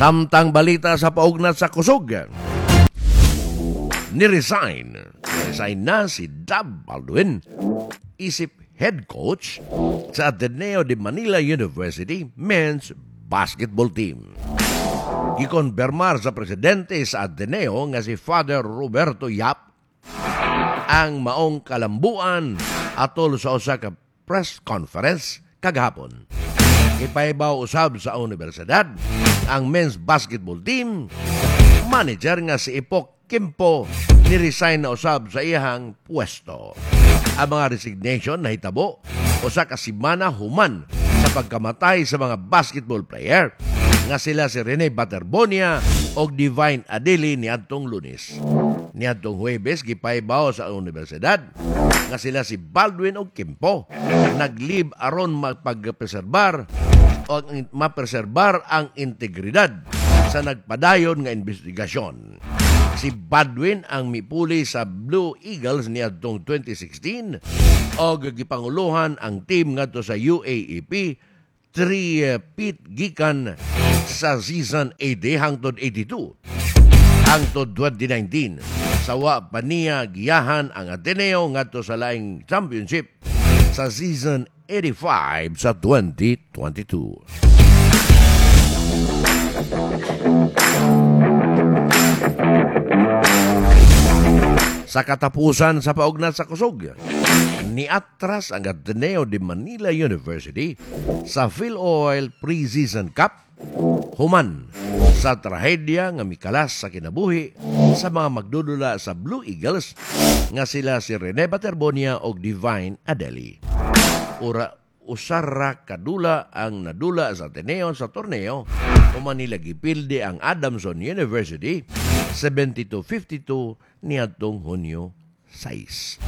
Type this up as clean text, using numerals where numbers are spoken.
Samtang balita sa paugnat sa kusog, Resign na si Dab Baldwin, isip head coach sa Ateneo de Manila University men's basketball team. Gikonbermar sa presidente sa Ateneo nga si Father Roberto Yap ang maong kalambuan atol sa usa ka press conference kagahapon. Ipaibaw usab sa universidad ang men's basketball team. Manager nga si Ipok Kimpo ni-resign na usab sa iyang pwesto. Ang mga resignation na hitabo usa ka semana human sa pagkamatay sa mga basketball player nga sila si Rene Baterbonia o Divine Adeli niadtong Lunes. Niadtong Huwebes gipaibaw sa universidad nga sila si Baldwin o Kimpo nag-leave aron mapreserbar ang integridad sa nagpadayon nga investigasyon. Si Baldwin ang mipuli sa Blue Eagles niadtong 2016 o gipanguluhan ang team ngadto sa UAAP 3-peat gikan sa season 80 hangtod 82 hangtod 2019 sawa pa niya giyahan ang Ateneo ngadto sa laing championship sa season 85 sa 2022. Sa katapusan sa paugnat sa kusog, niatras ang Ateneo de Manila University sa PhilOil Pre-Season Cup human sa trahedya nga mikalas sa kinabuhi sa mga magdudula sa Blue Eagles nga sila si Rene Baterbonia o Divine Adeli. Usara kadula ang nadula sa Ateneo sa torneo human nila gipilde ang Adamson University 72-52 niadtong Hunyo 6.